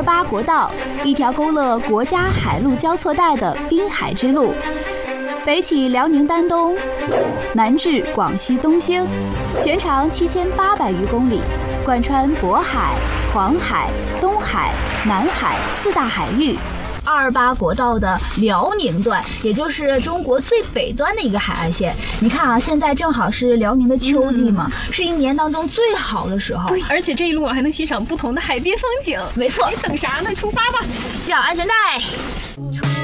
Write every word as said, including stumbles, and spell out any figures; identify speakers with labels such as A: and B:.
A: 八国道，一条勾勒国家海陆交错带的滨海之路。北起辽宁丹东，南至广西东兴，全长七千八百余公里，贯穿渤海、黄海、东海、南海四大海域。二八国道的辽宁段，也就是中国最北端的一个海岸线。你看啊，现在正好是辽宁的秋季嘛，嗯、是一年当中最好的时候。
B: 对，而且这一路还能欣赏不同的海边风景。
A: 没错，
B: 你等啥呢？出发吧！
A: 系好安全带。